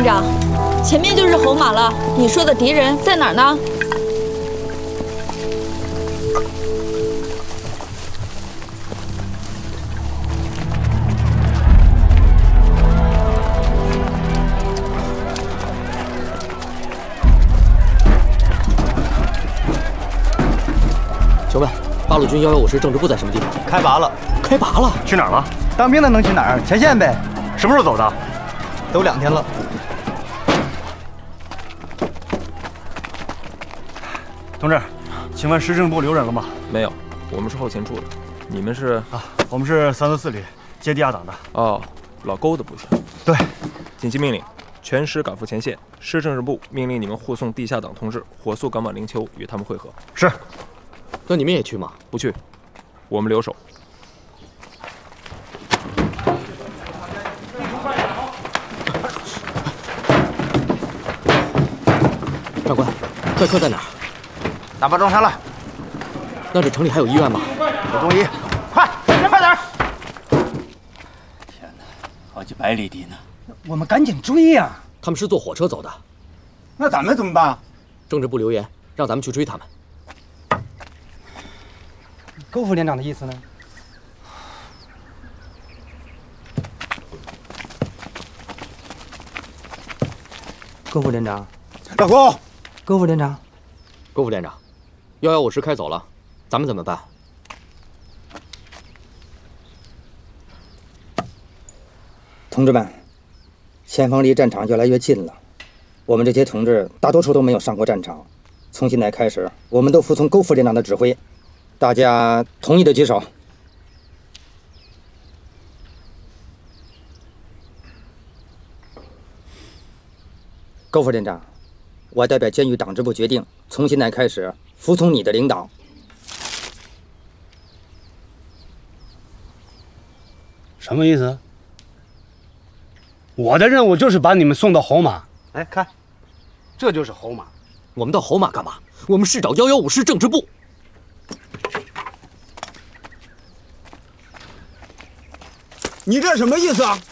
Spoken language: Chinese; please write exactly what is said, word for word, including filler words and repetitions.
长，前面就是侯马了。你说的敌人在哪儿呢？ 请问，八路军幺幺五师政治部在什么地方？ 开拔了。 开拔了？ 去哪儿了？ 当兵的能去哪儿？前线呗。 什么时候走的？ 都两天了。 同志，请问市政部留人了吗？ 没有，我们是后勤处的。你们是？ 啊，我们是三四四旅接地下党的。 哦，老勾的部下。 对。 紧急命令，全师赶赴前线。市政治部命令你们护送地下党同志火速赶往灵丘，与他们会合。 是。 那你们也去吗？ 不去，我们留守。 长官，快客在哪儿？ 大巴装上了。 那这城里还有医院吗？ 有中医，快，快点！ 天哪，好几百里地呢。 我们赶紧追呀！ 他们是坐火车走的。 那咱们怎么办？ 政治部留言让咱们去追他们。 勾副连长的意思呢？勾副连长， 老勾， 勾副连长， 勾副连长，幺幺五师开走了，咱们怎么办？ 同志们，前方离战场越来越近了，我们这些同志大多数都没有上过战场，从现在开始，我们都服从勾副连长的指挥。大家同意的举手。勾副连长，我代表监狱党支部决定，从现在开始服从你的领导。 什么意思？我的任务就是把你们送到侯马。 来看，这就是侯马。 我们到侯马干嘛？我们是找幺幺五师政治部。 你这什么意思啊？